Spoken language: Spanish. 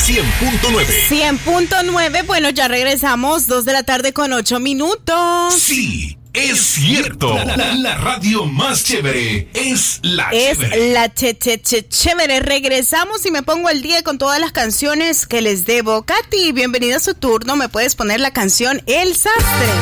100.9. 100.9, bueno, ya regresamos, 2:08 p.m. Sí, es cierto. La radio más chévere es la chévere. Es la chévere. Regresamos y me pongo al día con todas las canciones que les debo. Katy, bienvenida a su turno. ¿Me puedes poner la canción El Sastre?